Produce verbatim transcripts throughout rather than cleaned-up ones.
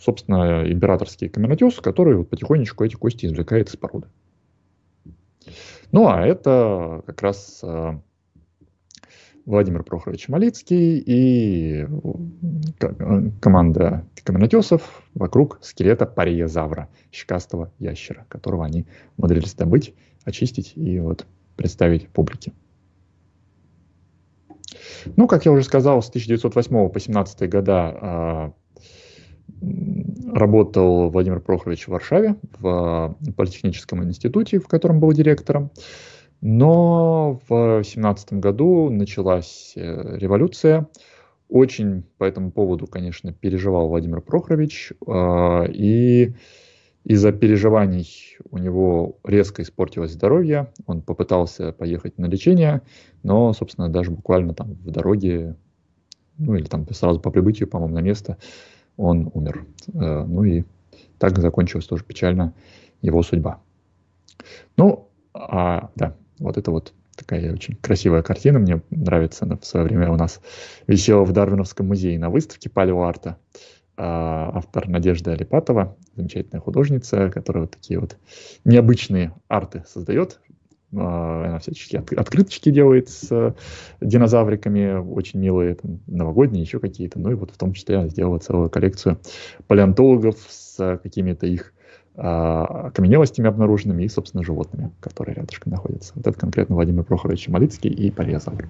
собственно, императорский каменотес, который вот потихонечку эти кости извлекает из породы. Ну, а это как раз э, Владимир Прохорович Малицкий и команда каменотесов вокруг скелета париезавра, щекастого ящера, которого они умудрились добыть, очистить и вот представить публике. Ну, как я уже сказал, с тысяча девятьсот восьмого по семнадцатые года работал Владимир Прохорович в Варшаве, в Политехническом институте, в котором был директором. Но в семнадцатом году началась революция. Очень по этому поводу, конечно, переживал Владимир Прохорович. И из-за переживаний у него резко испортилось здоровье. Он попытался поехать на лечение, но, собственно, даже буквально там в дороге, ну или там сразу по прибытию, по-моему, на место, он умер. Ну и так закончилась тоже печально его судьба. Ну, а, да, вот это вот такая очень красивая картина. Мне нравится, она в свое время у нас висела в Дарвиновском музее на выставке палеоарта. Автор Надежда Алипатова, замечательная художница, которая вот такие вот необычные арты создает. Она всячески открыточки делает с динозавриками, очень милые, там, новогодние, еще какие-то. Ну и вот в том числе она сделала целую коллекцию палеонтологов с какими-то их окаменелостями обнаруженными и, собственно, животными, которые рядышком находятся. Вот это конкретно Владимир Прохорович Малицкий и париезавр.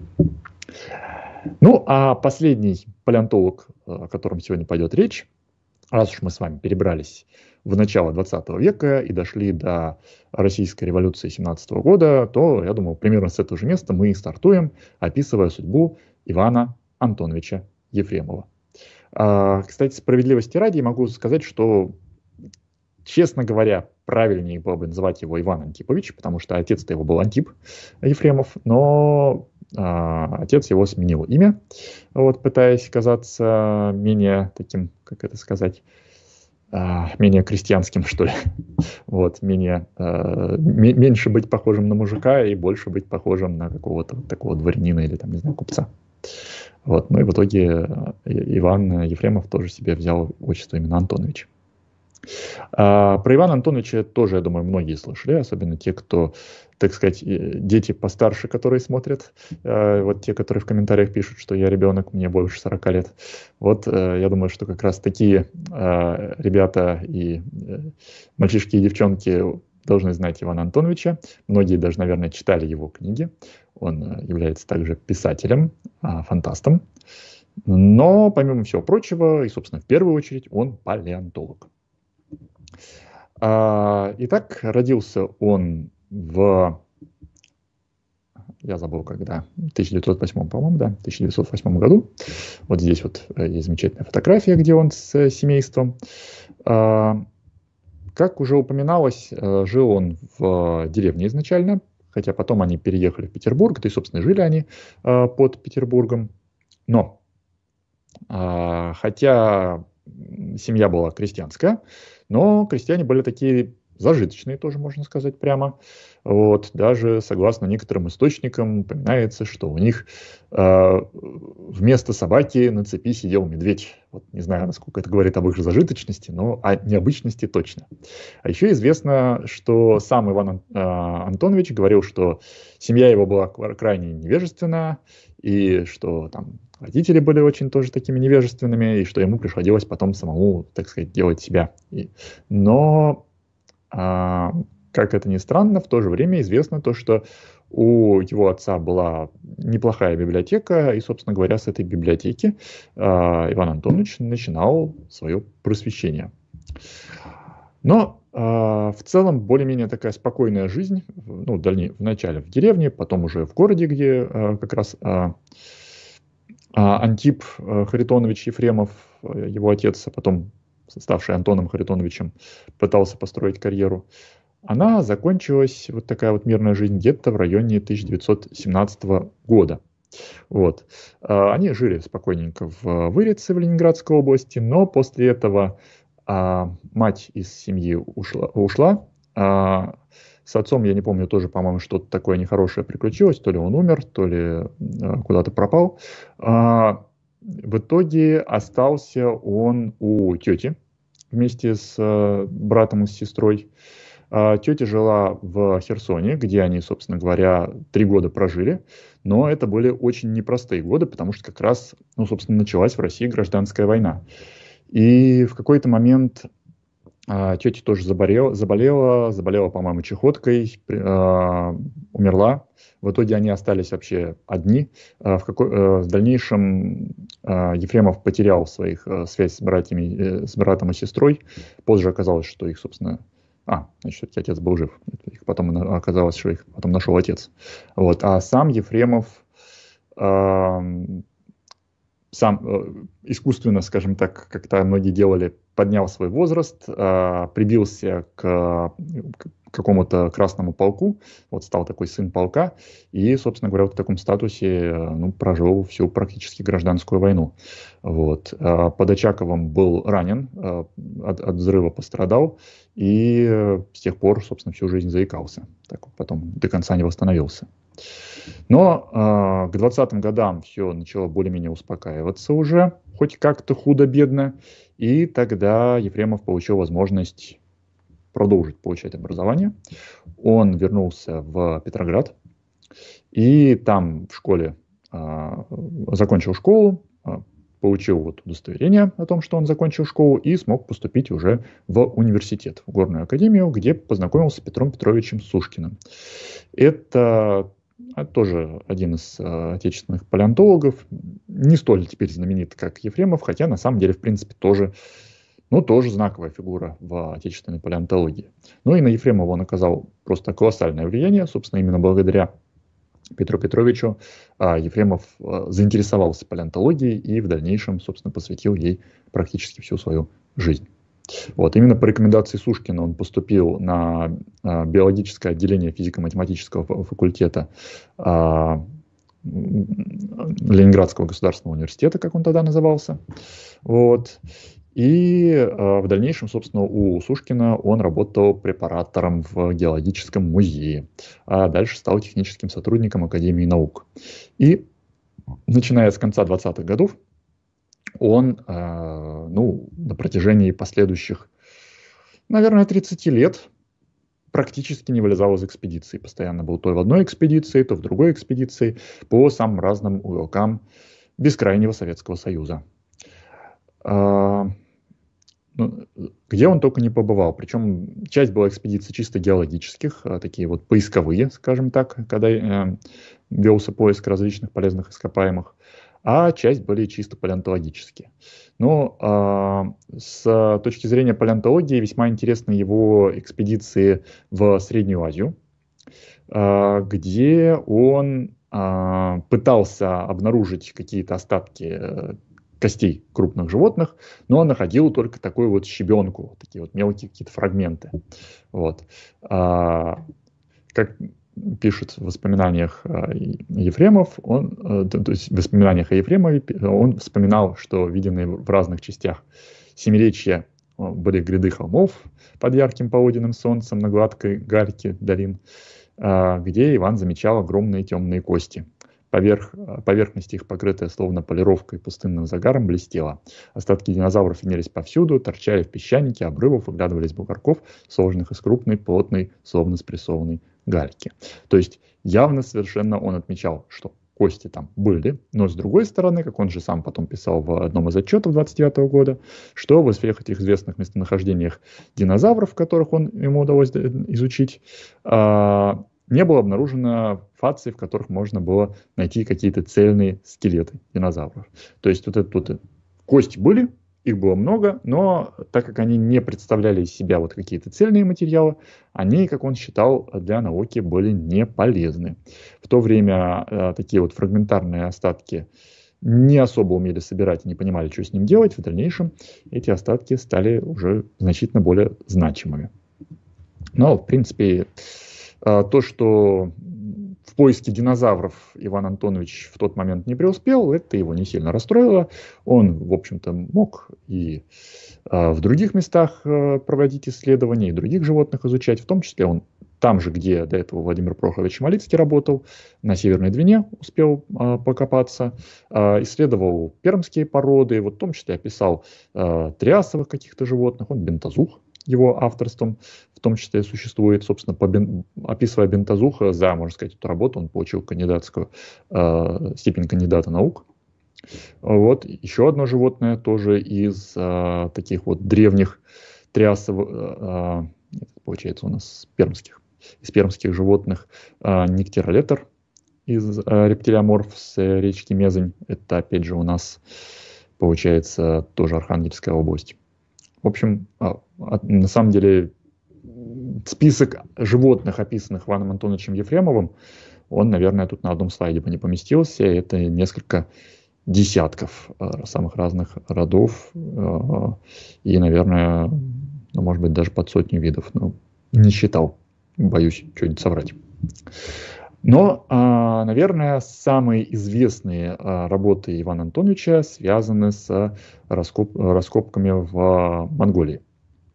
Ну, а последний палеонтолог, о котором сегодня пойдет речь, раз уж мы с вами перебрались в начало двадцатого века и дошли до Российской революции семнадцатого года, то, я думаю, примерно с этого же места мы и стартуем, описывая судьбу Ивана Антоновича Ефремова. Кстати, справедливости ради могу сказать, что, честно говоря, правильнее было бы называть его Иван Антипович, потому что отец-то его был Антип Ефремов, но а, отец его сменил имя, вот, пытаясь казаться менее таким, как это сказать, а, менее крестьянским, что ли, вот, менее, а, м- меньше быть похожим на мужика и больше быть похожим на какого-то вот такого дворянина или, там, не знаю, купца. Вот, ну и в итоге Иван Ефремов тоже себе взял отчество именно Антонович. А, про Ивана Антоновича тоже, я думаю, многие слышали, особенно те, кто, так сказать, дети постарше, которые смотрят, а, вот те, которые в комментариях пишут, что я ребенок, мне больше сорока лет. Вот а, я думаю, что как раз такие а, ребята и а, мальчишки и девчонки должны знать Ивана Антоновича. Многие даже, наверное, читали его книги. Он является также писателем, а, фантастом. Но, помимо всего прочего, и, собственно, в первую очередь, он палеонтолог. Итак, родился он в, я забыл когда, в тысяча девятьсот восьмом, по-моему, да, в тысяча девятьсот восьмом году. Вот здесь вот есть замечательная фотография, где он с семейством. Как уже упоминалось, жил он в деревне изначально, хотя потом они переехали в Петербург, да и, собственно, жили они под Петербургом. Но, хотя семья была крестьянская, но крестьяне были такие зажиточные, тоже можно сказать прямо. Вот, даже согласно некоторым источникам упоминается, что у них э, вместо собаки на цепи сидел медведь. Вот, не знаю, насколько это говорит об их зажиточности, но о необычности точно. А еще известно, что сам Иван э, Антонович говорил, что семья его была крайне невежественна, и что там родители были очень тоже такими невежественными, и что ему приходилось потом самому, так сказать, делать себя. И, но, а, как это ни странно, в то же время известно то, что у его отца была неплохая библиотека, и, собственно говоря, с этой библиотеки а, Иван Антонович начинал свое просвещение. Но а, в целом более-менее такая спокойная жизнь, ну, дальней, вначале в деревне, потом уже в городе, где а, как раз а, а, Антип а, Харитонович Ефремов, его отец, а потом ставший Антоном Харитоновичем, пытался построить карьеру. Она закончилась, вот такая вот мирная жизнь, где-то в районе тысяча девятьсот семнадцатого года. Вот. А, они жили спокойненько в Вырице в Ленинградской области, но после этого а, мать из семьи ушла. ушла а, с отцом, я не помню, тоже, по-моему, что-то такое нехорошее приключилось. То ли он умер, то ли а, куда-то пропал. А, в итоге остался он у тети вместе с э, братом и с сестрой. А тетя жила в Херсоне, где они, собственно говоря, три года прожили. Но это были очень непростые годы, потому что как раз, ну, собственно, началась в России гражданская война. И в какой-то момент а, тетя тоже заболела, заболела, заболела, по-моему, чехоткой, при- а, умерла. В итоге они остались вообще одни. А, в, какой, а, в дальнейшем а, Ефремов потерял своих а, связь с братьями, э, с братом и сестрой. Позже оказалось, что их, собственно, а, значит, все-таки отец был жив. Их потом на- оказалось, что их потом нашел отец. Вот. А сам Ефремов ам, сам э, искусственно, скажем так, как то многие делали, поднял свой возраст, э, прибился к, к какому-то красному полку, вот стал такой сын полка, и, собственно говоря, вот в таком статусе э, ну, прожил всю практически гражданскую войну. Вот. Э, под Очаковом был ранен, э, от, от взрыва пострадал, и э, с тех пор, собственно, всю жизнь заикался. Так вот, потом до конца не восстановился. Но э, к двадцатым годам все начало более-менее успокаиваться уже, хоть как-то худо-бедно, и тогда Ефремов получил возможность продолжить получать образование. Он вернулся в Петроград, и там в школе э, закончил школу, э, получил вот удостоверение о том, что он закончил школу, и смог поступить уже в университет, в Горную академию, где познакомился с Петром Петровичем Сушкиным. Это а тоже один из э, отечественных палеонтологов, не столь теперь знаменит, как Ефремов, хотя на самом деле, в принципе, тоже, ну, тоже знаковая фигура в отечественной палеонтологии. Ну и на Ефремова он оказал просто колоссальное влияние, собственно, именно благодаря Петру Петровичу э, Ефремов э, заинтересовался палеонтологией и в дальнейшем, собственно, посвятил ей практически всю свою жизнь. Вот, именно по рекомендации Сушкина он поступил на а, биологическое отделение физико-математического факультета а, Ленинградского государственного университета, как он тогда назывался. Вот. И а, в дальнейшем, собственно, у Сушкина он работал препаратором в геологическом музее, а дальше стал техническим сотрудником Академии наук. И начиная с конца двадцатых годов, он э, ну, на протяжении последующих, наверное, тридцати лет практически не вылезал из экспедиции. Постоянно был то в одной экспедиции, то в другой экспедиции по самым разным уголкам бескрайнего Советского Союза. Э, ну, где он только не побывал. Причем часть была экспедиций чисто геологических, э, такие вот поисковые, скажем так, когда э, велся поиск различных полезных ископаемых, а часть были чисто палеонтологические. Но э, с точки зрения палеонтологии весьма интересны его экспедиции в Среднюю Азию, э, где он э, пытался обнаружить какие-то остатки э, костей крупных животных, но он находил только такую вот щебенку, такие вот мелкие какие-то фрагменты. Вот. А, как пишет в воспоминаниях Ефремов, он, то есть в воспоминаниях о Ефремове он вспоминал, что виденные в разных частях Семиречья были гряды холмов под ярким полуденным солнцем на гладкой гальке долин, где Иван замечал огромные темные кости. Поверх, поверхность их, покрытая словно полировкой пустынным загаром, блестела. Остатки динозавров имелись повсюду, торчали в песчанике обрывов, выглядывались бугорков, сложенных из крупной, плотной, словно спрессованной гальки. То есть явно совершенно он отмечал, что кости там были, но с другой стороны, как он же сам потом писал в одном из отчетов двадцать девятого года, что во всех этих известных местонахождениях динозавров, которых он, ему удалось изучить, не было обнаружено фаций, в которых можно было найти какие-то цельные скелеты динозавров. То есть вот это вот кости были, их было много, но так как они не представляли из себя вот какие-то цельные материалы, они, как он считал, для науки были не полезны. В то время э, такие вот фрагментарные остатки не особо умели собирать и не понимали, что с ним делать. В дальнейшем эти остатки стали уже значительно более значимыми. Но, в принципе, то, что в поиске динозавров Иван Антонович в тот момент не преуспел, это его не сильно расстроило. Он, в общем-то, мог и в других местах проводить исследования, и других животных изучать. В том числе он там же, где до этого Владимир Прохорович Малицкий работал, на Северной Двине успел а, покопаться, а, исследовал пермские породы, вот в том числе описал а, триасовых каких-то животных, он бентозух, его авторством в том числе существует, собственно, по бен... описывая бентозуха, за, можно сказать, эту работу он получил кандидатскую а, степень кандидата наук. Вот еще одно животное тоже из а, таких вот древних триасовых, а, получается у нас пермских, из пермских животных, а, никтиролетер из а, рептилиоморф с речки Мезень. Это опять же у нас получается тоже Архангельская область. В общем, а, а, на самом деле список животных, описанных Иваном Антоновичем Ефремовым, он, наверное, тут на одном слайде бы не поместился. Это несколько десятков э, самых разных родов э, и, наверное, ну, может быть, даже под сотню видов. Но не считал, боюсь что-нибудь соврать. Но, э, наверное, самые известные э, работы Ивана Антоновича связаны с раскоп, раскопками в Монголии.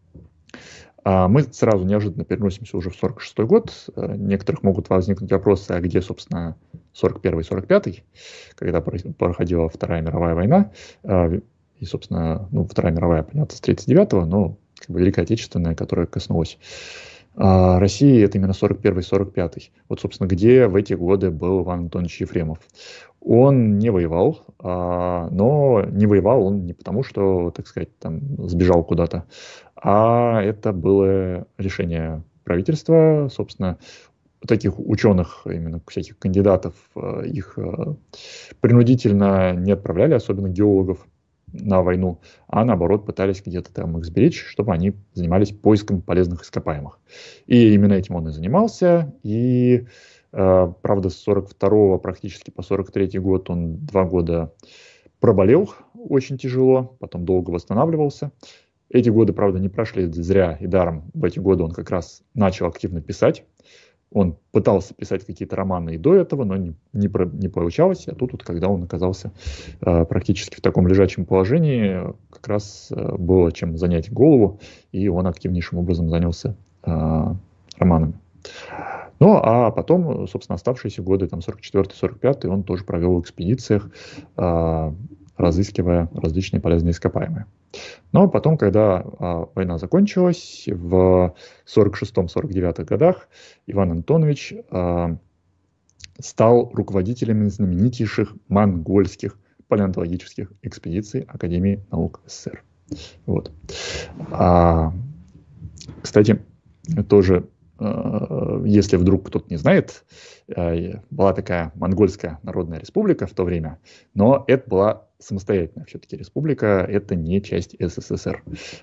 Мы сразу неожиданно переносимся уже в сорок шестой год. Некоторых могут возникнуть вопросы, а где, собственно, сорок первый сорок пятый, когда проходила Вторая мировая война. И, собственно, ну, Вторая мировая, понятно, с тридцать девятого, но как бы Великая Отечественная, которая коснулась России, это именно сорок первый сорок пятый. Вот, собственно, где в эти годы был Иван Антонович Ефремов. Он не воевал, но не воевал он не потому, что, так сказать, там сбежал куда-то, а это было решение правительства, собственно, таких ученых, именно всяких кандидатов, их принудительно не отправляли, особенно геологов, на войну, а наоборот пытались где-то там их сберечь, чтобы они занимались поиском полезных ископаемых. И именно этим он и занимался, и правда, с сорок второго практически по сорок третий год он два года проболел очень тяжело, потом долго восстанавливался. Эти годы, правда, не прошли зря и даром. В эти годы он как раз начал активно писать. Он пытался писать какие-то романы и до этого, но не, не, не получалось. А тут, вот, когда он оказался э, практически в таком лежачем положении, как раз э, было чем занять голову, и он активнейшим образом занялся э, романами. Ну, а потом, собственно, оставшиеся годы, там, сорок четвёртый сорок пятый, он тоже провел в экспедициях, э, разыскивая различные полезные ископаемые. Но потом, когда э, война закончилась, в сорок шестом сорок девятом годах Иван Антонович э, стал руководителем знаменитейших монгольских палеонтологических экспедиций Академии наук СССР. Вот. А, кстати, тоже, э, если вдруг кто-то не знает, э, была такая Монгольская Народная Республика в то время, но это была самостоятельная все-таки республика, это не часть СССР.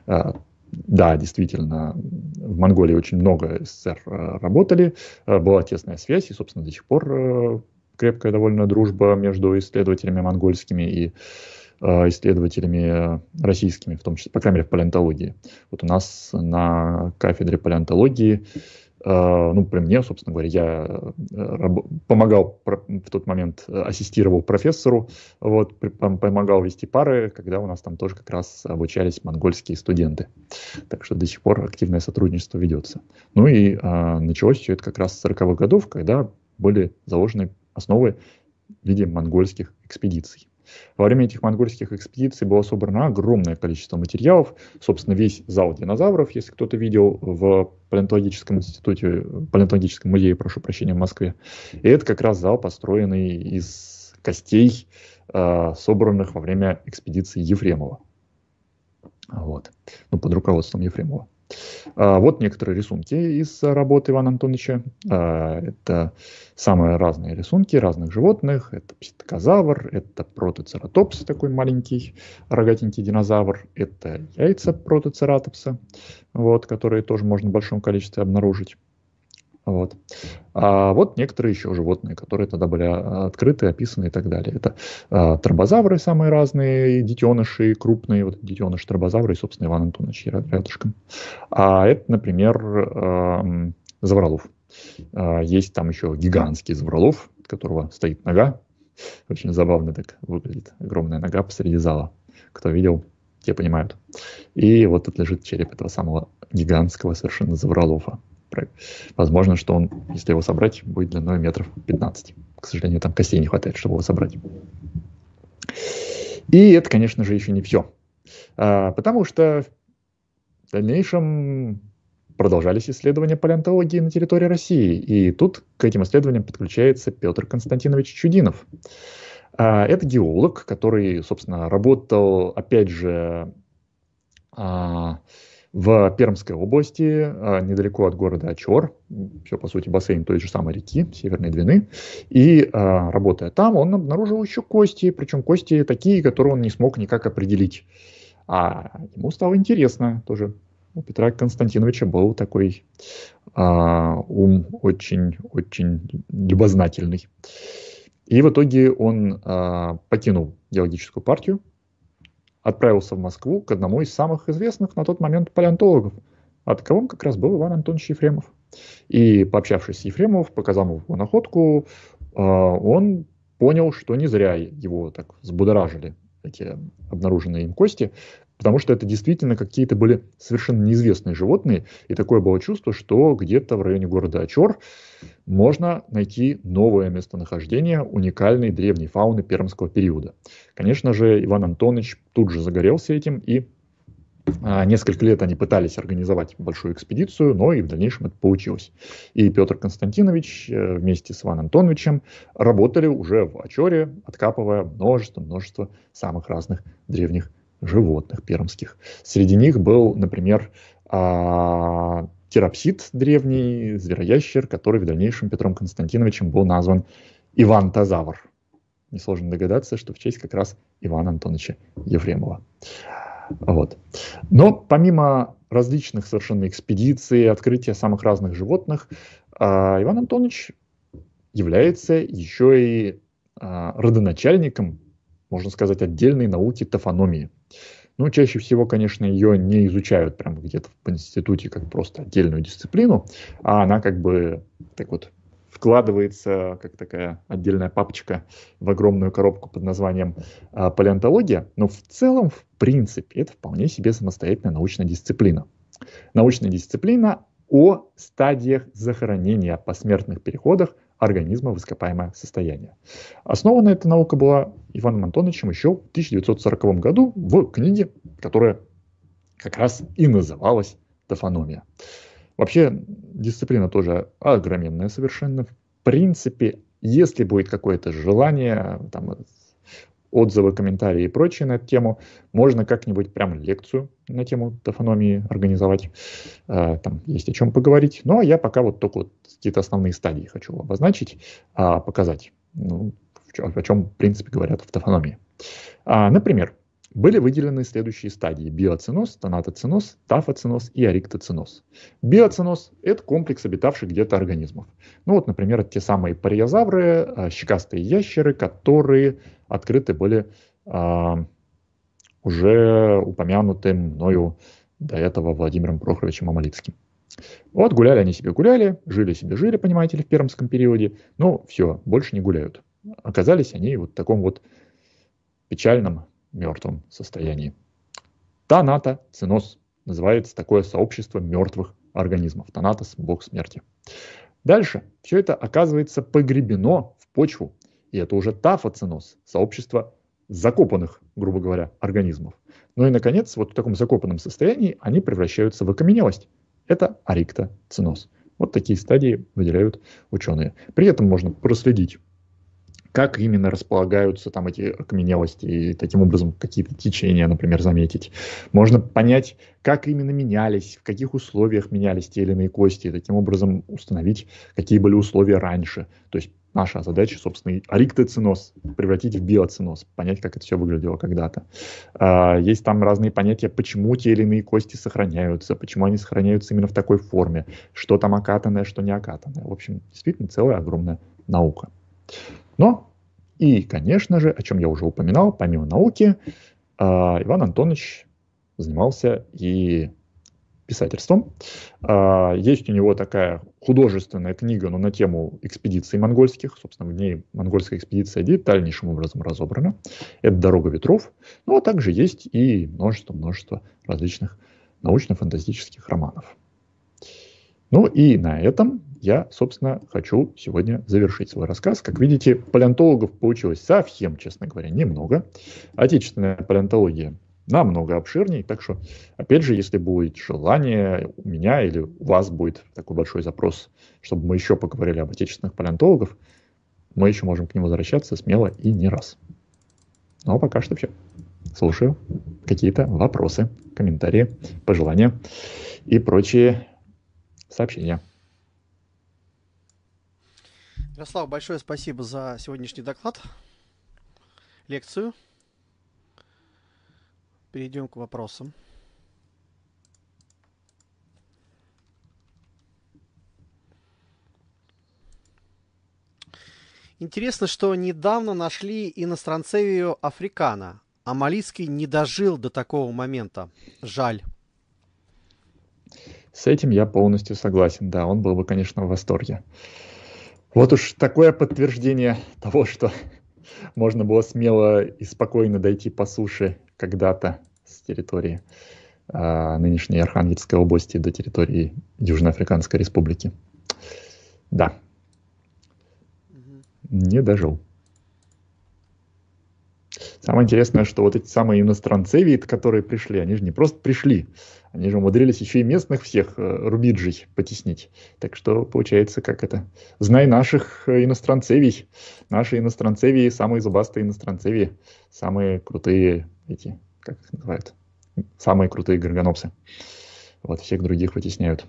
Да, действительно, в Монголии очень много СССР работали, была тесная связь, и, собственно, до сих пор крепкая довольно дружба между исследователями монгольскими и исследователями российскими, в том числе, по крайней мере, в палеонтологии. Вот у нас на кафедре палеонтологии, ну, при мне, собственно говоря, я помогал в тот момент, ассистировал профессору, вот, помогал вести пары, когда у нас там тоже как раз обучались монгольские студенты. Так что до сих пор активное сотрудничество ведется. Ну и а, началось все это как раз с сороковых годов, когда были заложены основы в виде монгольских экспедиций. Во время этих монгольских экспедиций было собрано огромное количество материалов. Собственно, весь зал динозавров, если кто-то видел в палеонтологическом институте, палеонтологическом музее, прошу прощения, в Москве. И это как раз зал, построенный из костей, э, собранных во время экспедиции Ефремова. Вот. Ну, под руководством Ефремова. А, вот некоторые рисунки из работы Ивана Антоновича. А, это самые разные рисунки разных животных. Это пситокозавр, это протоцератопс, такой маленький рогатенький динозавр. Это яйца протоцератопса, вот, которые тоже можно в большом количестве обнаружить. Вот. А вот некоторые еще животные, которые тогда были открыты, описаны и так далее. Это а, тробозавры самые разные, детеныши крупные, вот детеныш тробозавра и, собственно, Иван Антонович рядышком. А это, например, а, Завралов. А, есть там еще гигантский Завралов, от которого стоит нога. Очень забавно так выглядит. Огромная нога посреди зала. Кто видел, те понимают. И вот тут лежит череп этого самого гигантского совершенно Завралова. Возможно, что он, если его собрать, будет длиной метров пятнадцать. К сожалению, там костей не хватает, чтобы его собрать. И это, конечно же, еще не все. Потому что в дальнейшем продолжались исследования палеонтологии на территории России. И тут к этим исследованиям подключается Петр Константинович Чудинов. Это геолог, который, собственно, работал, опять же, в Пермской области, недалеко от города Очор, все, по сути, бассейн той же самой реки, Северной Двины. И, работая там, он обнаружил еще кости, причем кости такие, которые он не смог никак определить. А ему стало интересно тоже. У Петра Константиновича был такой а, ум очень-очень любознательный. И в итоге он а, покинул геологическую партию, отправился в Москву к одному из самых известных на тот момент палеонтологов, а таковым как раз был Иван Антонович Ефремов. И, пообщавшись с Ефремовым, показав его находку, а, он понял, что не зря его так взбудоражили эти обнаруженные им кости, потому что это действительно какие-то были совершенно неизвестные животные, и такое было чувство, что где-то в районе города Очор можно найти новое местонахождение уникальной древней фауны пермского периода. Конечно же, Иван Антонович тут же загорелся этим, и а, несколько лет они пытались организовать большую экспедицию, но и в дальнейшем это получилось. И Петр Константинович э, вместе с Иваном Антоновичем работали уже в Очоре, откапывая множество-множество самых разных древних животных пермских. Среди них был, например, а, терапсид древний, звероящер, который в дальнейшем Петром Константиновичем был назван Ивантозавр. Несложно догадаться, что в честь как раз Ивана Антоновича Ефремова. Вот. Но помимо различных совершенно экспедиций, открытия самых разных животных, а, Иван Антонович является еще и а, родоначальником, можно сказать, отдельной науки тофономии. Ну, чаще всего, конечно, ее не изучают прямо где-то в институте как просто отдельную дисциплину, а она как бы так вот вкладывается, как такая отдельная папочка, в огромную коробку под названием а, палеонтология. Но в целом, в принципе, это вполне себе самостоятельная научная дисциплина. Научная дисциплина о стадиях захоронения, посмертных переходах организма в ископаемое состояние. Основана эта наука была Иваном Антоновичем еще в тысяча девятьсот сороковом году в книге, которая как раз и называлась «Тофономия». Вообще, дисциплина тоже огроменная совершенно. В принципе, если будет какое-то желание, там, отзывы, комментарии и прочее на эту тему, можно как-нибудь прям лекцию на тему тофономии организовать. Там есть о чем поговорить. Но я пока вот только вот какие-то основные стадии хочу обозначить, показать, ну, о чем, в принципе, говорят в тофономии. Например, были выделены следующие стадии: биоценоз, тонатоценоз, тафоценоз и ориктоценоз. Биоценоз – это комплекс обитавших где-то организмов. Ну вот, например, это те самые париозавры, щекастые ящеры, которые открыты были а, уже упомянутым мною до этого Владимиром Прохоровичем Амалицким. Вот гуляли они себе гуляли, жили себе жили, понимаете ли, в пермском периоде, но все, больше не гуляют. Оказались они вот в таком вот печальном, мертвом состоянии. Тонатоценоз называется такое сообщество мертвых организмов. Тонатос – бог смерти. Дальше все это оказывается погребено в почву. И это уже тафоценоз, сообщество закопанных, грубо говоря, организмов. Ну и, наконец, вот в таком закопанном состоянии они превращаются в окаменелость. Это ориктоценоз. Вот такие стадии выделяют ученые. При этом можно проследить, как именно располагаются там эти окаменелости, и таким образом какие-то течения, например, заметить. Можно понять, как именно менялись, в каких условиях менялись те или иные кости, и таким образом установить, какие были условия раньше. То есть наша задача, собственно, ориктоценоз превратить в биоценоз, понять, как это все выглядело когда-то. Есть там разные понятия, почему те или иные кости сохраняются, почему они сохраняются именно в такой форме, что там окатанное, что не окатанное. В общем, действительно целая огромная наука. Но и, конечно же, о чем я уже упоминал, помимо науки, Иван Антонович занимался и писательством. Есть у него такая художественная книга, но на тему экспедиций монгольских. Собственно, в ней монгольская экспедиция детальнейшим образом разобрана. Это «Дорога ветров». Но также есть и множество-множество различных научно-фантастических романов. Ну и на этом я, собственно, хочу сегодня завершить свой рассказ. Как видите, палеонтологов получилось совсем, честно говоря, немного. Отечественная палеонтология намного обширнее. Так что, опять же, если будет желание у меня или у вас будет такой большой запрос, чтобы мы еще поговорили об отечественных палеонтологах, мы еще можем к нему возвращаться смело и не раз. Ну а пока что все. Слушаю какие-то вопросы, комментарии, пожелания и прочие сообщения. Ярослав, большое спасибо за сегодняшний доклад, лекцию. Перейдем к вопросам. Интересно, что недавно нашли иностранцевию африкана, а Малицкий не дожил до такого момента. Жаль. С этим я полностью согласен. Да, он был бы, конечно, в восторге. Вот уж такое подтверждение того, что можно было смело и спокойно дойти по суше когда-то с территории а, нынешней Архангельской области до территории Южноафриканской Республики. Да. Угу. Не дожил. Самое интересное, что вот эти самые иностранцевии, которые пришли, они же не просто пришли, они же умудрились еще и местных всех рубиджей потеснить. Так что получается, как это, знай наших иностранцевий, наши иностранцевии, самые зубастые иностранцевии, самые крутые эти, как их называют, самые крутые горгонопсы. Вот, всех других вытесняют.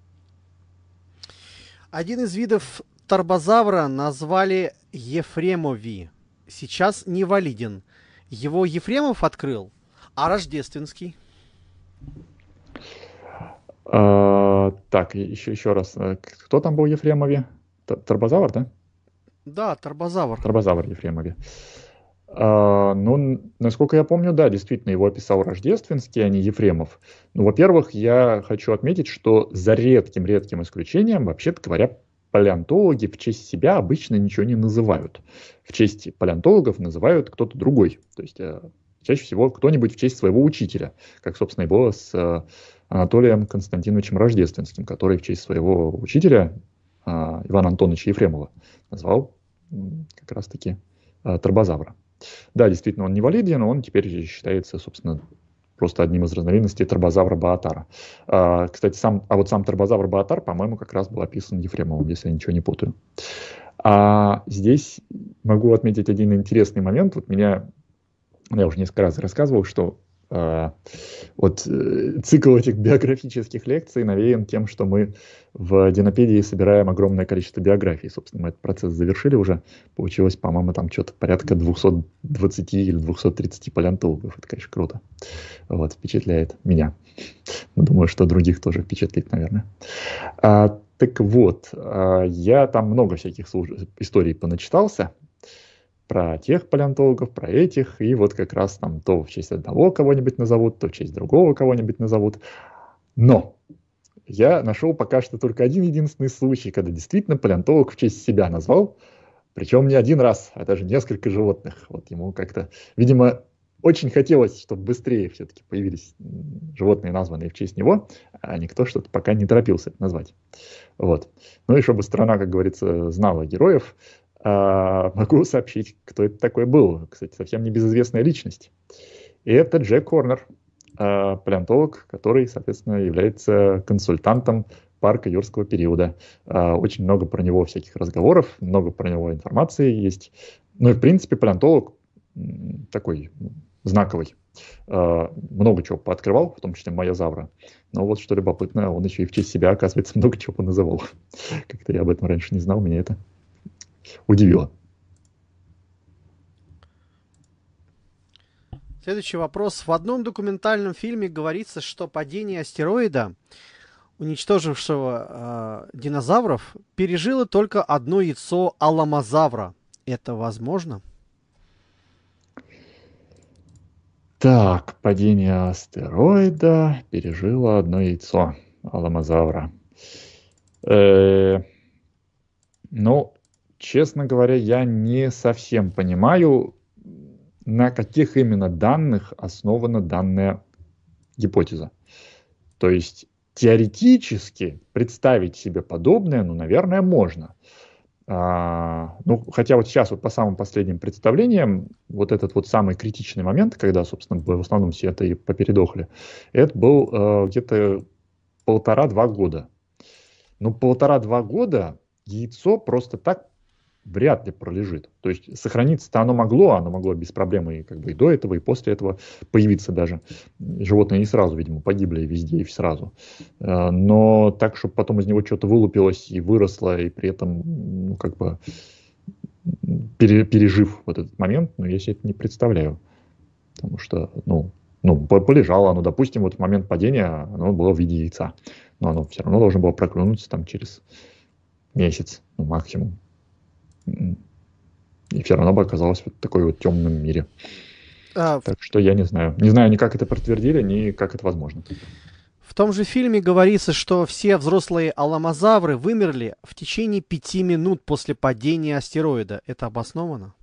Один из видов торбозавра назвали Ефремови. Сейчас не валиден. Его Ефремов открыл, а Рождественский? А, так, еще, еще раз. Кто там был в Ефремове? Торбозавр, да? Да, торбозавр. Торбозавр Ефремове. А, ну, насколько я помню, да, действительно, его описал Рождественский, а не Ефремов. Ну, во-первых, я хочу отметить, что за редким-редким исключением, вообще-то говоря, палеонтологи в честь себя обычно ничего не называют. В честь палеонтологов называют кто-то другой. То есть чаще всего кто-нибудь в честь своего учителя, как, собственно, и было с Анатолием Константиновичем Рождественским, который в честь своего учителя Ивана Антоновича Ефремова назвал как раз-таки торбозавра. Да, действительно, он не валиден, но он теперь считается, собственно, просто одним из разновидностей торбозавра Баатара. А, кстати, сам, а вот сам торбозавр Баатар, по-моему, как раз был описан Ефремовым, если я ничего не путаю. А здесь могу отметить один интересный момент. Вот меня, я уже несколько раз рассказывал, что а, вот э, цикл этих биографических лекций навеян тем, что мы в Динопедии собираем огромное количество биографий. Собственно, мы этот процесс завершили уже. Получилось, по-моему, там что-то порядка двести двадцать или двести тридцать палеонтологов. Это, конечно, круто. Вот, впечатляет меня. Думаю, что других тоже впечатлит, наверное. А, так вот, а, я там много всяких историй поначитался. Про тех палеонтологов, про этих, и вот как раз там то в честь одного кого-нибудь назовут, то в честь другого кого-нибудь назовут. Но я нашел пока что только один единственный случай, когда действительно палеонтолог в честь себя назвал, причем не один раз, а даже несколько животных. Вот ему как-то, видимо, очень хотелось, чтобы быстрее все-таки появились животные, названные в честь него, а никто что-то пока не торопился это назвать. Вот. Ну и чтобы страна, как говорится, знала героев, Uh, могу сообщить, кто это такой был. Кстати, совсем небезызвестная личность. И это Джек Хорнер, uh, палеонтолог, который, соответственно, является консультантом парка юрского периода. Uh, очень много про него всяких разговоров, много про него информации есть. Ну и, в принципе, палеонтолог такой знаковый. Uh, много чего пооткрывал, в том числе майозавра. Но вот что любопытно, он еще и в честь себя, оказывается, много чего поназывал. Как-то я об этом раньше не знал, меня это удивило. Следующий вопрос. В одном документальном фильме говорится, что падение астероида, уничтожившего э, динозавров, пережило только одно яйцо аламозавра. Это возможно? Так, падение астероида пережило одно яйцо аламозавра. Э-э- ну, честно говоря, я не совсем понимаю, на каких именно данных основана данная гипотеза. То есть теоретически представить себе подобное, ну, наверное, можно. А, ну, хотя вот сейчас вот по самым последним представлениям, вот этот вот самый критичный момент, когда, собственно, в основном все это и попередохли, это был э, где-то полтора-два года. Ну, полтора-два года яйцо просто так вряд ли пролежит. То есть сохраниться-то оно могло, оно могло без проблем и, как бы, и до этого, и после этого появиться даже. Животные не сразу, видимо, погибли везде и сразу. Э, Но так, чтобы потом из него что-то вылупилось и выросло, и при этом, ну, как бы, пере- пережив вот этот момент, ну, я себе это не представляю. Потому что, ну, ну, по- полежало оно, допустим, вот в момент падения оно было в виде яйца. Но оно все равно должно было проклюнуться там через месяц, ну, максимум. И все равно бы оказалось в вот такой вот темном мире. А, в, Так что я не знаю. Не знаю ни как это подтвердили, ни как это возможно. в том же фильме говорится, что все взрослые аламозавры вымерли в течение пяти минут после падения астероида. Это обосновано?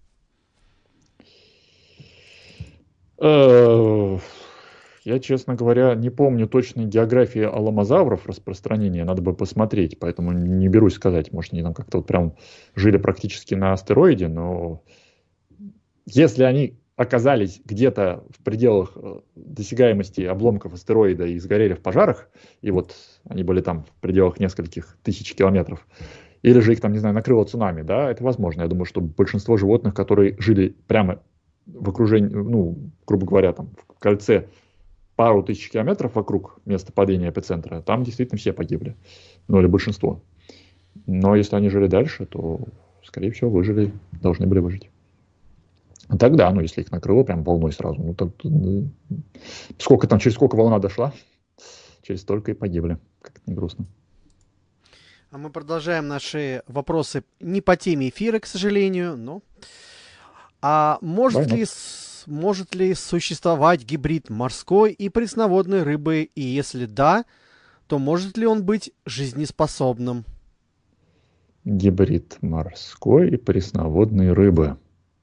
Э, Я, честно говоря, не помню точной географии аламозавров распространения. Надо бы посмотреть, поэтому не берусь сказать. Может, они там как-то вот прям жили практически на астероиде, но если они оказались где-то в пределах э, досягаемости обломков астероида и сгорели в пожарах, и вот они были там в пределах нескольких тысяч километров, или же их там, не знаю, накрыло цунами, да, это возможно. Я думаю, что большинство животных, которые жили прямо в окружении, ну, грубо говоря, там в кольце пару тысяч километров вокруг места падения эпицентра, там действительно все погибли, ну или большинство. Но если они жили дальше, то, скорее всего, выжили, должны были выжить. Тогда, ну, если их накрыло прям волной сразу, ну, так, ну, сколько там, через сколько волна дошла, через столько и погибли. Как-то не грустно. А мы продолжаем наши вопросы не по теме эфира, к сожалению, но... А Why может not? ли, с- может ли существовать гибрид морской и пресноводной рыбы? И если да, то может ли он быть жизнеспособным? Гибрид морской и пресноводной рыбы.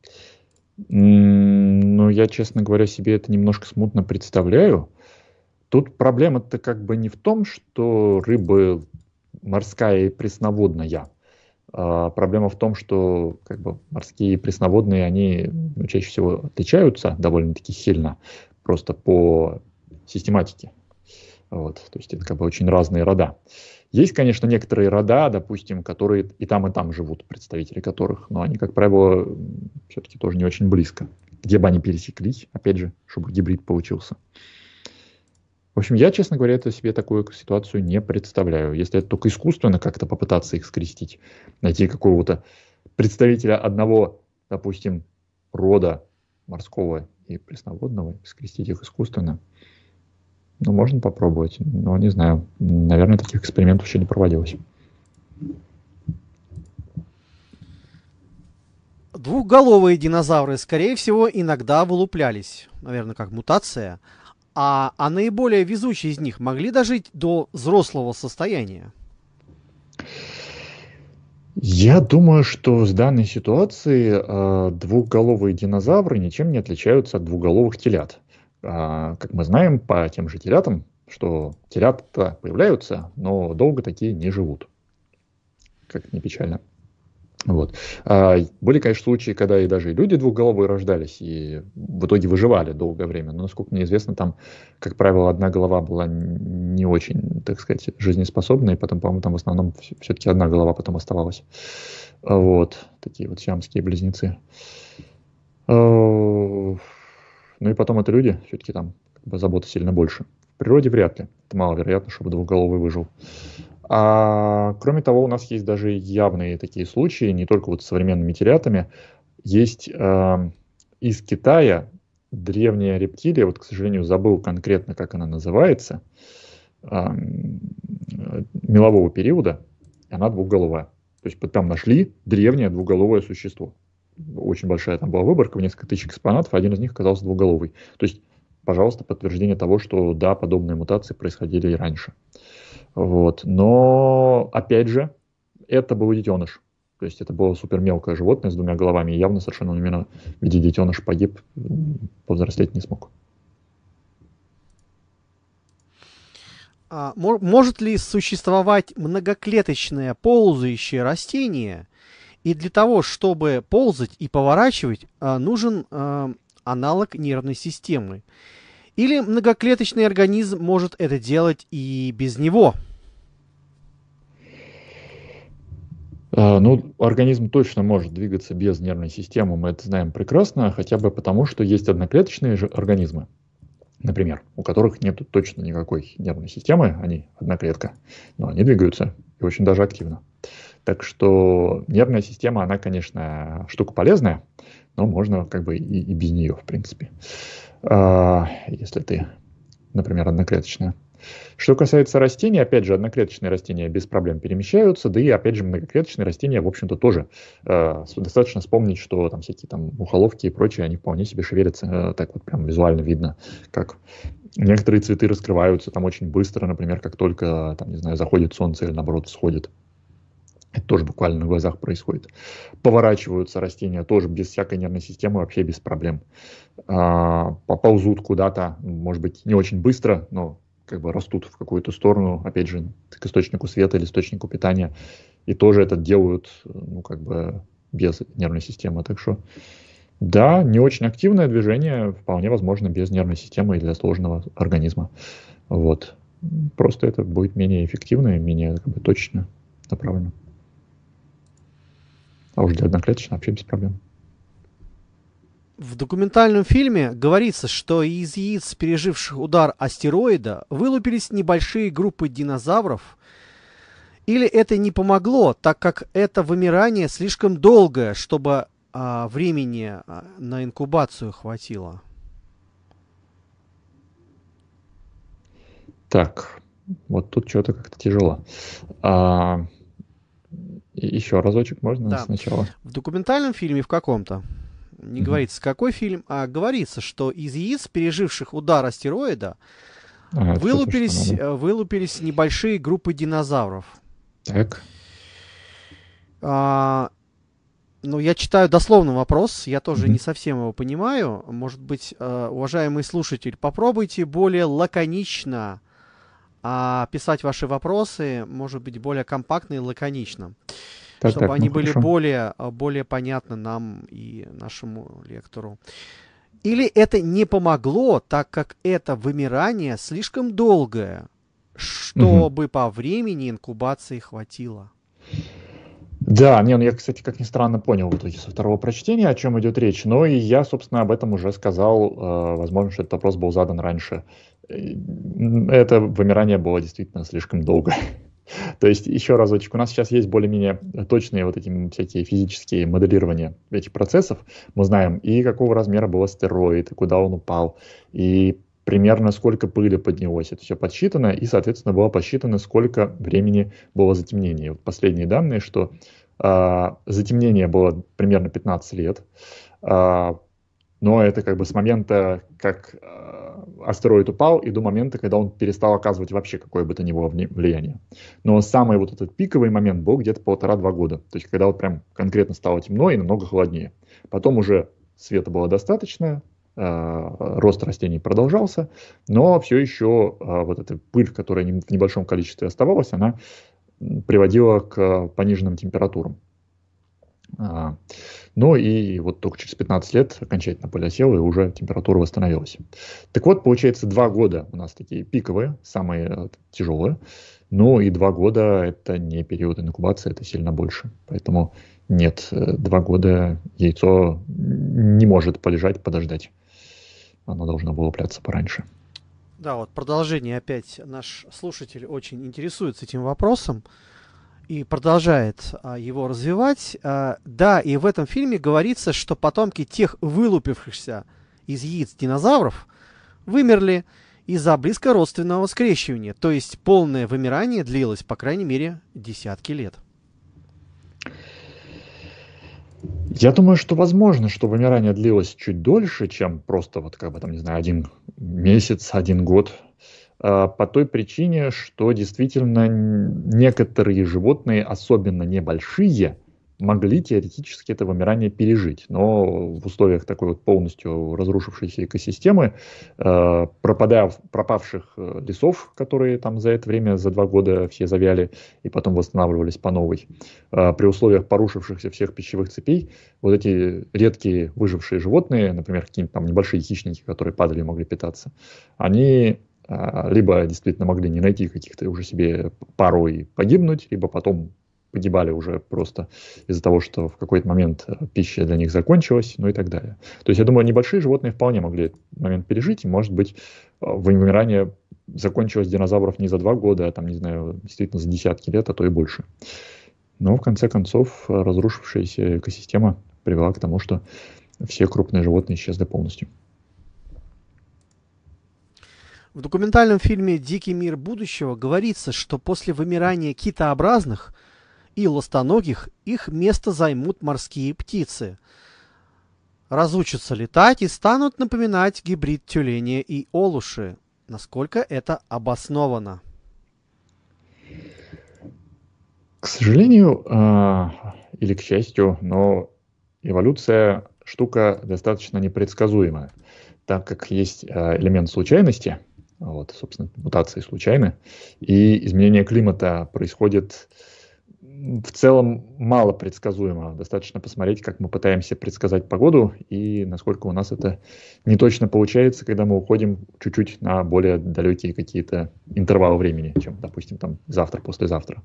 М, Ну, я, честно говоря, себе это немножко смутно представляю. Тут проблема-то как бы не в том, что рыба морская и пресноводная. А проблема в том, что как бы морские и пресноводные, они, ну, чаще всего отличаются довольно-таки сильно, просто по систематике. Вот. То есть это как бы очень разные рода. Есть, конечно, некоторые рода, допустим, которые и там, и там живут, представители которых, но они, как правило, м, все-таки тоже не очень близко. Где бы они пересеклись, опять же, чтобы гибрид получился. В общем, я, честно говоря, это себе такую ситуацию не представляю. Если это только искусственно как-то попытаться их скрестить, найти какого-то представителя одного, допустим, рода морского и пресноводного, скрестить их искусственно, ну, можно попробовать, но не знаю. Наверное, таких экспериментов еще не проводилось. Двухголовые динозавры, скорее всего, иногда вылуплялись, наверное, как мутация, а, а наиболее везучие из них могли дожить до взрослого состояния. Я думаю, что в данной ситуации э, двухголовые динозавры ничем не отличаются от двухголовых телят. А, как мы знаем по тем же телятам, что телята появляются, но долго такие не живут. Как ни печально. Вот. А, были, конечно, случаи, когда и даже и люди двухголовые рождались и в итоге выживали долгое время. Но, насколько мне известно, там, как правило, одна голова была н- не очень, так сказать, жизнеспособной, и потом, по-моему, там в основном вс- все-таки одна голова потом оставалась. А, Вот. Такие вот сиамские близнецы. А, Ну и потом это люди, все-таки там как бы заботы сильно больше. В природе вряд ли. Это маловероятно, чтобы двухголовый выжил. А кроме того, у нас есть даже явные такие случаи, не только вот с современными телятами. Есть э, из Китая древняя рептилия, вот, к сожалению, забыл конкретно, как она называется, э, мелового периода, и она двухголовая. То есть там нашли древнее двухголовое существо. Очень большая там была выборка, в несколько тысяч экспонатов, один из них оказался двухголовый. То есть, пожалуйста, подтверждение того, что да, подобные мутации происходили и раньше. Вот. Но, опять же, это был детеныш. То есть это было супер мелкое животное с двумя головами. И явно совершенно он именно в виде детеныша погиб, повзрослеть не смог. А, мо- может ли существовать многоклеточное ползающее растение? И для того, чтобы ползать и поворачивать, а, нужен а, аналог нервной системы. Или многоклеточный организм может это делать и без него? А, Ну, организм точно может двигаться без нервной системы, мы это знаем прекрасно, хотя бы потому, что есть одноклеточные же организмы, например, у которых нет точно никакой нервной системы, они одноклетка, но они двигаются и очень даже активно. Так что нервная система, она, конечно, штука полезная, но можно как бы и, и без нее, в принципе, А, если ты, например, одноклеточная. Что касается растений, опять же, одноклеточные растения без проблем перемещаются, да и, опять же, многоклеточные растения, в общем-то, тоже э, достаточно вспомнить, что там всякие там мухоловки и прочие, они вполне себе шевелятся, э, так вот прям визуально видно, как некоторые цветы раскрываются там очень быстро, например, как только, там, не знаю, заходит солнце или, наоборот, всходит. Это тоже буквально на глазах происходит. Поворачиваются растения тоже без всякой нервной системы, вообще без проблем. А, поползут куда-то, может быть, не очень быстро, но как бы растут в какую-то сторону, опять же, к источнику света или источнику питания, и тоже это делают, ну, как бы без нервной системы. Так что, да, не очень активное движение, вполне возможно, без нервной системы и для сложного организма. Вот. Просто это будет менее эффективно и менее как бы, точно направлено. А уж для одноклеточного вообще без проблем. В документальном фильме говорится, что из яиц, переживших удар астероида, вылупились небольшие группы динозавров. Или это не помогло, так как это вымирание слишком долгое, чтобы а, времени а, на инкубацию хватило? Так, вот тут что-то как-то тяжело. А, еще разочек можно Да. сначала? В документальном фильме в каком-то, не Мгм. говорится какой фильм, а говорится, что из яиц, переживших удар астероида, А, это что-то, что вылупились, надо. э, вылупились небольшие группы динозавров. Так. А, ну, я читаю дословно вопрос, я тоже не Мгм. совсем его понимаю. Может быть, э, уважаемый слушатель, попробуйте более лаконично а, писать ваши вопросы, может быть, более компактно и лаконично, Так, чтобы так, ну они были хорошо. более, а, более понятны нам и нашему лектору. Или это не помогло, так как это вымирание слишком долгое, Мгм. чтобы по времени инкубации хватило? Да, не, ну я, кстати, как ни странно, понял в итоге со второго прочтения, о чем идет речь. Но и я, собственно, об этом уже сказал. э, Возможно, что этот вопрос был задан раньше. Э, м, Это вымирание было действительно слишком долго. То есть, еще разочек, у нас сейчас есть более-менее точные вот эти всякие физические моделирования этих процессов. Мы знаем и какого размера был астероид, и куда он упал, и примерно сколько пыли поднялось. Это все подсчитано, и, соответственно, было посчитано, сколько времени было затемнение. Вот последние данные, что а, затемнение было примерно пятнадцать лет, а, но это как бы с момента, как э, астероид упал, и до момента, когда он перестал оказывать вообще какое бы то ни было вни- влияние. Но самый вот этот пиковый момент был где-то полтора-два года. То есть, когда вот прям конкретно стало темно и намного холоднее. Потом уже света было достаточно, э, рост растений продолжался, но все еще э, вот эта пыль, которая не- в небольшом количестве оставалась, она м, приводила к пониженным температурам. А, Ну и вот только через пятнадцать лет окончательно пыль осела, и уже температура восстановилась. Так вот, получается, два года у нас такие пиковые, самые э, тяжелые. Ну и два года это не период инкубации, это сильно больше. Поэтому нет, э, два года яйцо не может полежать, подождать. Оно должно вылупляться пораньше. Да, вот продолжение опять. Наш слушатель очень интересуется этим вопросом и продолжает а, его развивать. А, да, и в этом фильме говорится, что потомки тех вылупившихся из яиц динозавров вымерли из-за близкородственного скрещивания. То есть полное вымирание длилось, по крайней мере, десятки лет. Я думаю, что возможно, что вымирание длилось чуть дольше, чем просто вот как бы там, не знаю, один месяц, один год. А, По той причине, что действительно н- некоторые животные, особенно небольшие, могли теоретически это вымирание пережить. Но в условиях такой вот полностью разрушившейся экосистемы, э, пропадав, пропавших э, лесов, которые там за это время, за два года все завяли и потом восстанавливались по новой, э, при условиях порушившихся всех пищевых цепей, вот эти редкие выжившие животные, например, какие-нибудь там небольшие хищники, которые падали и могли питаться, они э, либо действительно могли не найти каких-то уже себе пару и погибнуть, либо потом погибали уже просто из-за того, что в какой-то момент пища для них закончилась, ну и так далее. То есть, я думаю, небольшие животные вполне могли этот момент пережить, и, может быть, вымирание закончилось динозавров не за два года, а там, не знаю, действительно за десятки лет, а то и больше. Но, в конце концов, разрушившаяся экосистема привела к тому, что все крупные животные исчезли полностью. В документальном фильме «Дикий мир будущего» говорится, что после вымирания китообразных и ластоногих их место займут морские птицы. Разучатся летать и станут напоминать гибрид тюленя и олуши. Насколько это обосновано? К сожалению, э, или к счастью, но эволюция штука достаточно непредсказуемая, так как есть э, элемент случайности, вот, собственно, мутации случайны, и изменение климата происходит в целом мало предсказуемо. Достаточно посмотреть, как мы пытаемся предсказать погоду и насколько у нас это не точно получается, когда мы уходим чуть-чуть на более далекие какие-то интервалы времени, чем, допустим, там завтра, послезавтра.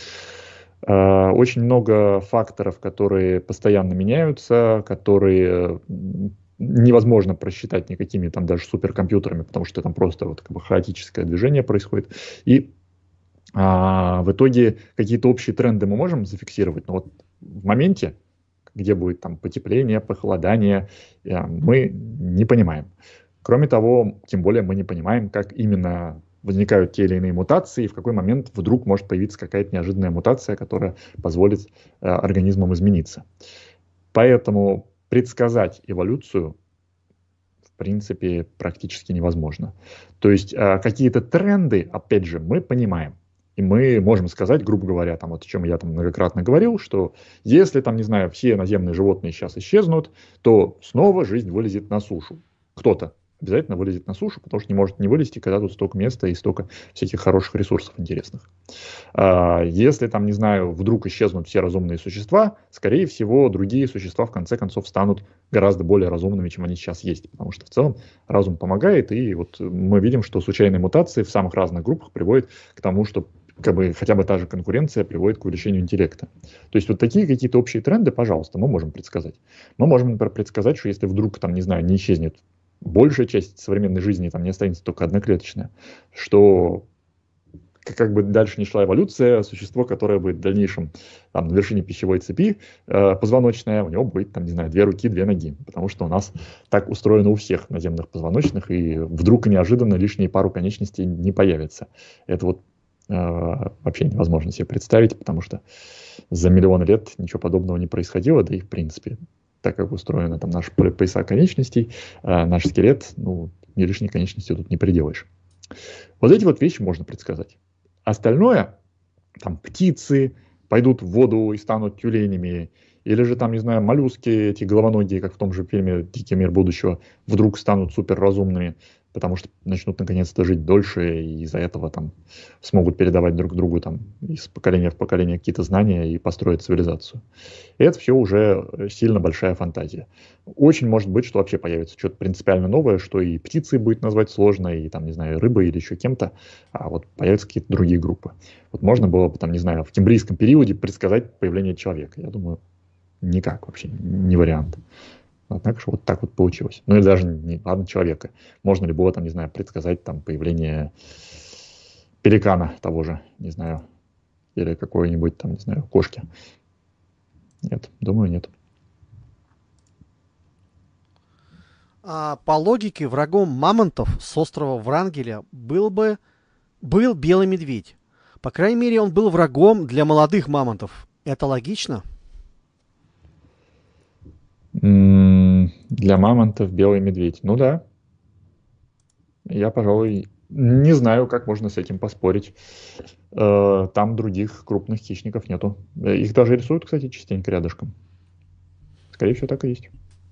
Очень много факторов, которые постоянно меняются, которые невозможно просчитать никакими там даже суперкомпьютерами, потому что там просто вот как бы хаотическое движение происходит. И а, в итоге какие-то общие тренды мы можем зафиксировать, но вот в моменте, где будет там потепление, похолодание, мы не понимаем. Кроме того, тем более мы не понимаем, как именно возникают те или иные мутации, и в какой момент вдруг может появиться какая-то неожиданная мутация, которая позволит э, организмам измениться. Поэтому предсказать эволюцию в принципе практически невозможно. То есть э, какие-то тренды, опять же, мы понимаем. И мы можем сказать, грубо говоря, там, вот о чем я там многократно говорил, что если там, не знаю, все наземные животные сейчас исчезнут, то снова жизнь вылезет на сушу. Кто-то обязательно вылезет на сушу, потому что не может не вылезти, когда тут столько места и столько всяких хороших ресурсов интересных. Если там, не знаю, вдруг исчезнут все разумные существа, скорее всего, другие существа в конце концов станут гораздо более разумными, чем они сейчас есть, потому что в целом разум помогает, и вот мы видим, что случайные мутации в самых разных группах приводят к тому, что как бы хотя бы та же конкуренция приводит к увеличению интеллекта. То есть вот такие какие-то общие тренды, пожалуйста, мы можем предсказать. Мы можем, например, предсказать, что если вдруг там, не знаю, не исчезнет большая часть современной жизни, там не останется только одноклеточная, что как бы дальше не шла эволюция, существо, которое будет в дальнейшем там, на вершине пищевой цепи э, позвоночное, у него будет, там, не знаю, две руки, две ноги, потому что у нас так устроено у всех наземных позвоночных, и вдруг и неожиданно лишние пару конечностей не появится. Это вот э, вообще невозможно себе представить, потому что за миллионы лет ничего подобного не происходило, да и в принципе так как устроены там наши пояса конечностей, э, наш скелет, ну, ни лишней конечности тут не приделаешь. Вот эти вот вещи можно предсказать. Остальное, там, птицы пойдут в воду и станут тюленями, или же там, не знаю, моллюски, эти головоногие, как в том же фильме «Дикий мир будущего», вдруг станут суперразумными, потому что начнут наконец-то жить дольше, и из-за этого там смогут передавать друг другу там из поколения в поколение какие-то знания и построить цивилизацию. И это все уже сильно большая фантазия. Очень может быть, что вообще появится что-то принципиально новое, что и птицей будет назвать сложно, и там, не знаю, рыбой или еще кем-то, а вот появятся какие-то другие группы. Вот можно было бы там, не знаю, в кембрийском периоде предсказать появление человека. Я думаю, никак вообще, не вариант. Однако же вот так вот получилось. Ну или даже не ладно человека. Можно ли было там, не знаю, предсказать там появление пеликана того же, не знаю, или какой-нибудь там, не знаю, кошки. Нет, думаю, нет. А, по логике, врагом мамонтов с острова Врангеля был бы был белый медведь. По крайней мере, он был врагом для молодых мамонтов. Это логично? Для мамонтов белый медведь. Ну да. Я, пожалуй, Не знаю, как можно с этим поспорить. Э, Там других крупных хищников нету. Э, Их даже рисуют, кстати, частенько рядышком. Скорее всего, так и есть.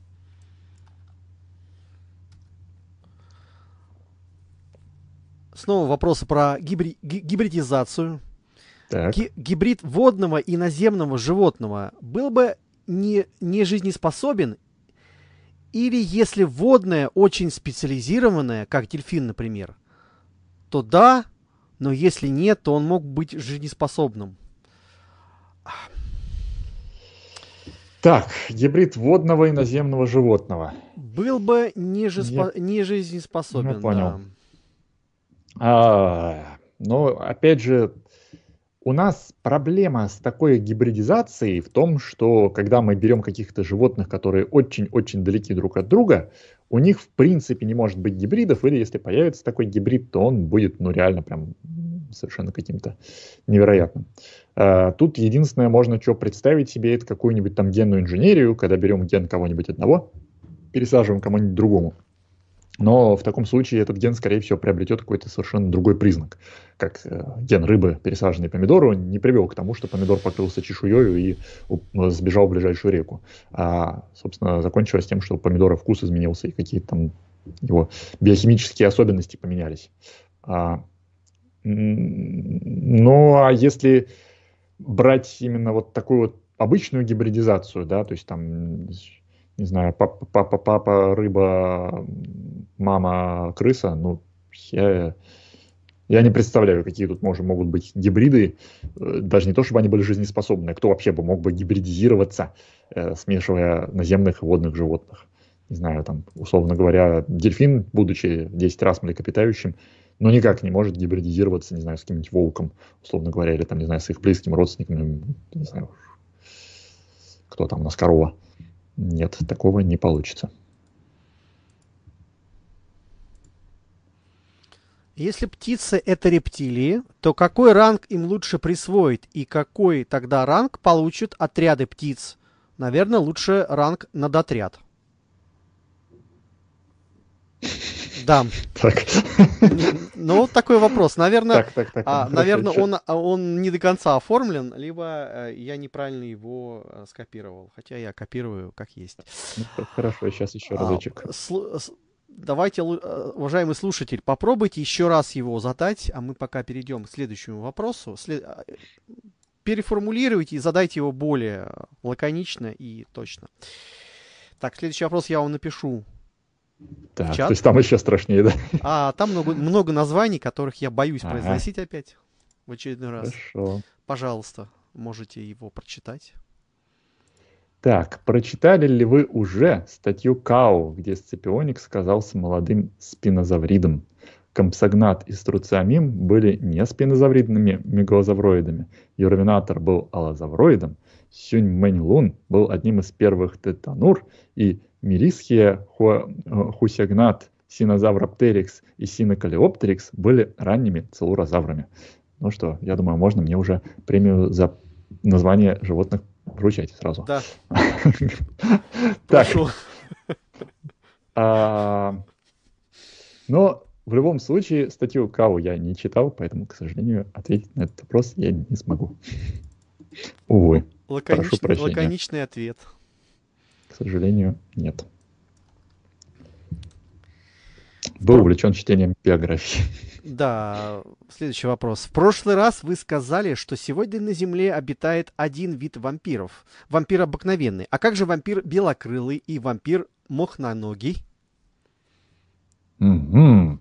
Снова вопросы про гибри- ги- гибридизацию. Так. Ги- гибрид водного и наземного животного был бы не, не жизнеспособен, или если водное очень специализированное, как дельфин, например, то да, но если нет, то он мог быть жизнеспособным. Так, гибрид водного и наземного животного. Был бы не, Я, жизнеспо- не я жизнеспособен, да. понял. А, но опять же, у нас проблема с такой гибридизацией в том, что когда мы берем каких-то животных, которые очень-очень далеки друг от друга, у них в принципе не может быть гибридов, или если появится такой гибрид, то он будет, ну, реально прям совершенно каким-то невероятным. А, тут единственное, можно что представить себе, это какую-нибудь там генную инженерию, когда берем ген кого-нибудь одного, пересаживаем кому-нибудь другому. Но в таком случае этот ген, скорее всего, приобретет какой-то совершенно другой признак. Как э, ген рыбы, пересаженный помидору, не привел к тому, что помидор покрылся чешуей и у, сбежал в ближайшую реку. А, собственно, закончилось тем, что у помидора вкус изменился и какие-то там его биохимические особенности поменялись. А, ну, а если брать именно вот такую вот обычную гибридизацию, да, то есть там, не знаю, папа, папа, папа рыба, мама крыса, ну, я, я не представляю, какие тут может, могут быть гибриды, даже не то, чтобы они были жизнеспособны, кто вообще бы мог бы гибридизироваться, э, смешивая наземных и водных животных. Не знаю, там, условно говоря, дельфин, будучи десять раз млекопитающим, но никак не может гибридизироваться, не знаю, с каким-нибудь волком, условно говоря, или там, не знаю, с их близким родственником, не знаю, кто там у нас, корова. Нет, такого не получится. Если птицы это рептилии, то какой ранг им лучше присвоить и какой тогда ранг получат отряды птиц? Наверное, лучше ранг над отряд. Да. Так. Ну, такой вопрос. Наверное, так, так, так, а, хорошо, наверное чё- он, он не до конца оформлен, либо э, я неправильно его э, скопировал. Хотя я копирую как есть. Ну, х- хорошо, сейчас еще А, разочек. слу- с- давайте, лу- э, уважаемый слушатель, попробуйте еще раз его задать, а мы пока перейдем к следующему вопросу. След- а, Переформулируйте и задайте его более лаконично и точно. Так, следующий вопрос я вам напишу в Так, то чат. есть там еще страшнее, да? А там много, много названий, которых я боюсь Ага, произносить опять в очередной раз. хорошо. Пожалуйста, можете его прочитать. Так, прочитали ли вы уже статью Као, где Сципионик сказался молодым спинозавридом? Компсогнат и Струциамим были не спинозавридными мегалозавроидами. Юрвинатор был аллозавроидом. Сюнь-Мэнь-Лун был одним из первых тетанур, и Мирисхия, Хусягнат, Синозавроптерикс и Синокалиоптерикс были ранними целурозаврами. Ну что, я думаю, можно мне уже премию за название животных вручать сразу. Да, Так, прошу. а, но в любом случае статью Као я не читал, поэтому, к сожалению, ответить на этот вопрос я не смогу. Увы, прошу Лаконичный, прощения. лаконичный ответ. К сожалению, нет. Был Про- увлечен чтением биографии. Да, следующий вопрос. В прошлый раз вы сказали, что сегодня на Земле обитает один вид вампиров. Вампир обыкновенный. А как же вампир белокрылый и вампир мохноногий? Мгм.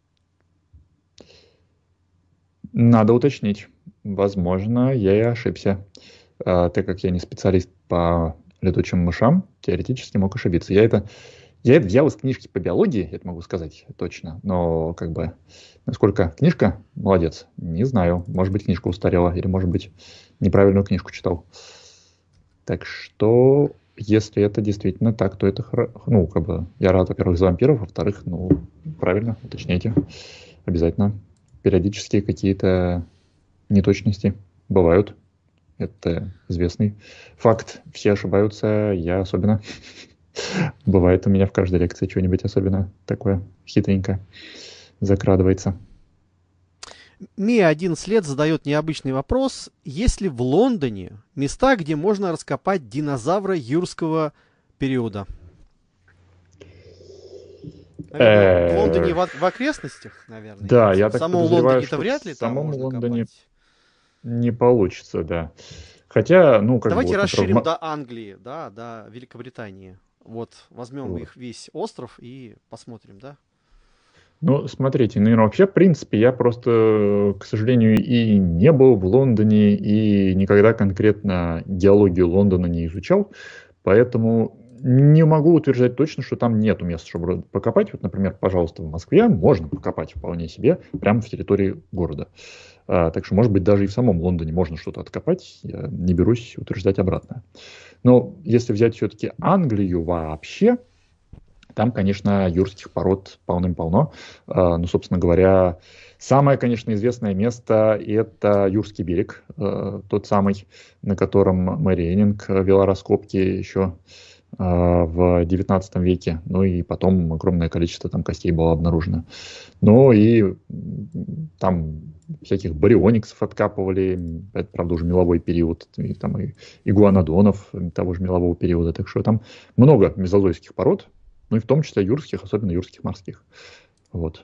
Надо уточнить. Возможно, я и ошибся. А, так как я не специалист по летучим мышам, теоретически мог ошибиться. Я это, я это взял из книжки по биологии, это могу сказать точно. Но как бы, насколько книжка молодец, не знаю. Может быть, книжка устарела, или может быть, неправильную книжку читал. Так что, если это действительно так, то это хоро- ну, как бы, я рад, во-первых, за вампиров, во-вторых, ну, правильно, уточняйте. Обязательно. Периодически какие-то неточности бывают. Это известный факт. Все ошибаются, я особенно. Бывает у меня в каждой лекции что-нибудь особенно такое хитренькое. закрадывается. Мия одиннадцать лет задает необычный вопрос. Есть ли в Лондоне места, где можно раскопать динозавра юрского периода? Наверное, в Лондоне в, в окрестностях, наверное. Да, я в так самом подозреваю, Лондоне-то что вряд в ли там самом можно Лондоне копать. не получится, да. Хотя, ну, как Давайте бы... Вот, расширим например, до Англии, да, до Великобритании. Вот, возьмем вот. их весь остров и посмотрим, да? Ну, смотрите, наверное, вообще, в принципе, я просто, к сожалению, и не был в Лондоне, и никогда конкретно геологию Лондона не изучал, поэтому не могу утверждать точно, что там нету мест, чтобы покопать. Вот, например, пожалуйста, в Москве можно покопать вполне себе, прямо в территории города. А, так что, может быть, даже и в самом Лондоне можно что-то откопать, я не берусь утверждать обратное. Но если взять все-таки Англию вообще, там, конечно, юрских пород полным-полно. А, Ну, собственно говоря, самое, конечно, известное место – это Юрский берег, э, тот самый, на котором Мэри Эннинг вела раскопки еще а, в девятнадцатом веке. Ну и потом огромное количество там костей было обнаружено. Ну и м, там всяких бариониксов откапывали, м, это, правда, уже меловой период, и там и игуанодонов того же мелового периода. Так что там много мезозойских пород, ну и в том числе юрских, особенно юрских морских. Вот.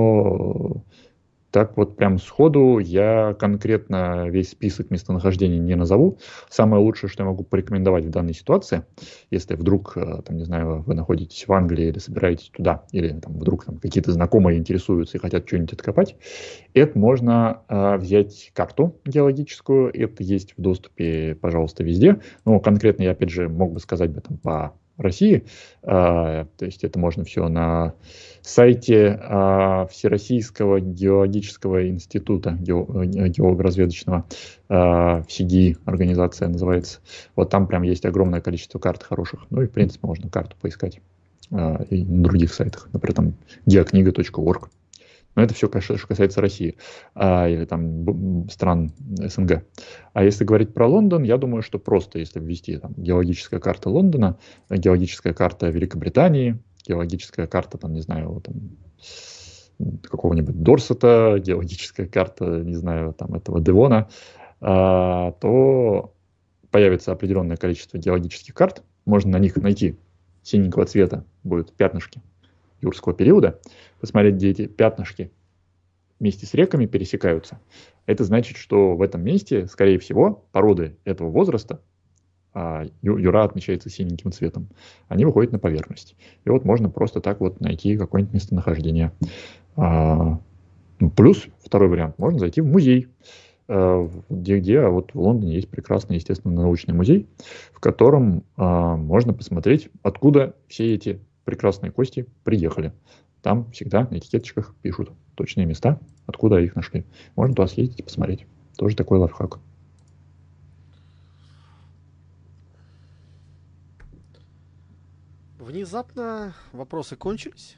Но так вот прям сходу я конкретно весь список местонахождений не назову. Самое лучшее, что я могу порекомендовать в данной ситуации, если вдруг, э, там, не знаю, вы находитесь в Англии или собираетесь туда, или там вдруг там какие-то знакомые интересуются и хотят что-нибудь откопать, это можно э, взять карту геологическую, это есть в доступе, пожалуйста, везде. Но конкретно я, опять же, мог бы сказать бы там по России, а, то есть это можно все на сайте а, Всероссийского геологического института ге- э, геолого-разведочного, а, ВСИГИ организация называется. Вот там прям есть огромное количество карт хороших. Ну и в принципе можно карту поискать а, и на других сайтах, например, там geokniga точка орг. Но это все, конечно, что касается России а, или там б- стран СНГ. А если говорить про Лондон, я думаю, что просто если ввести там, геологическая карта Лондона, э, геологическая карта Великобритании, геологическая карта, там, не знаю, там, какого-нибудь Дорсета, геологическая карта, не знаю, там, этого Девона, а, то появится определенное количество геологических карт. Можно на них найти синенького цвета, будут пятнышки юрского периода, посмотреть, где эти пятнышки вместе с реками пересекаются. Это значит, что в этом месте, скорее всего, породы этого возраста, а юра отмечается синеньким цветом, они выходят на поверхность. И вот можно просто так вот найти какое-нибудь местонахождение. А, плюс, второй вариант, можно зайти в музей, где, где а вот в Лондоне есть прекрасный, естественно, научный музей, в котором а, можно посмотреть, откуда все эти прекрасные кости приехали. Там всегда на этикеточках пишут точные места, откуда их нашли. Можно туда съездить и посмотреть. Тоже такой лайфхак. Внезапно вопросы кончились.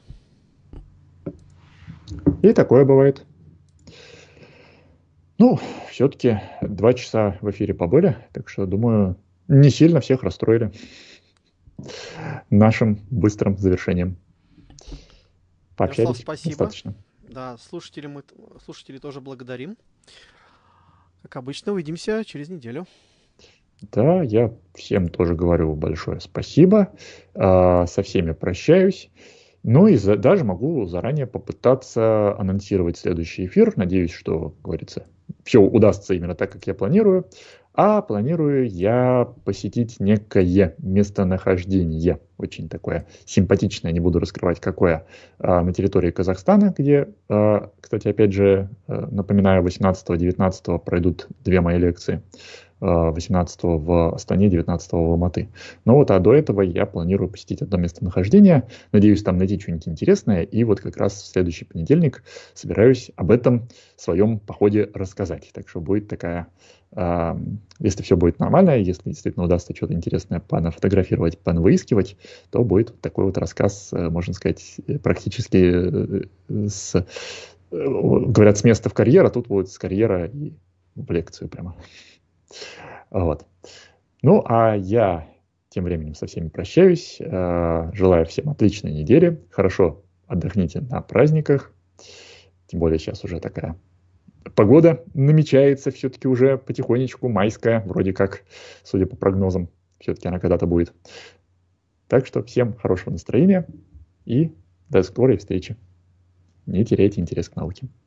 И такое бывает. Ну, все-таки два часа в эфире побыли, так что, думаю, не сильно всех расстроили нашим быстрым завершением. Ярослав, Пообщались спасибо. достаточно. Да, слушатели мы, слушатели тоже благодарим. Как обычно, увидимся через неделю. Да, я всем тоже говорю большое спасибо. А, со всеми прощаюсь. Ну и за, даже могу заранее попытаться анонсировать следующий эфир. Надеюсь, что, как говорится, все удастся именно так, как я планирую. А планирую я посетить некое местонахождение, очень такое симпатичное, не буду раскрывать какое, а, на территории Казахстана, где, а, кстати, опять же, а, напоминаю, восемнадцатого-девятнадцатого пройдут две мои лекции. восемнадцатого в Астане, девятнадцатого в Алматы. Но вот а до этого я планирую посетить одно местонахождение. Надеюсь, там найти что-нибудь интересное. И вот как раз в следующий понедельник собираюсь об этом своем походе рассказать. Так что будет такая, э, если все будет нормально, если действительно удастся что-то интересное понафотографировать, понавыискивать, то будет такой вот рассказ, э, можно сказать, практически э, с, э, говорят, с места в карьер, а тут вот с карьера и в лекцию прямо. Вот. Ну, а я тем временем со всеми прощаюсь. Желаю всем отличной недели. Хорошо отдохните на праздниках. Тем более сейчас уже такая погода намечается все-таки уже потихонечку, майская, вроде как, судя по прогнозам, все-таки она когда-то будет. Так что всем хорошего настроения и до скорой встречи. Не теряйте интерес к науке.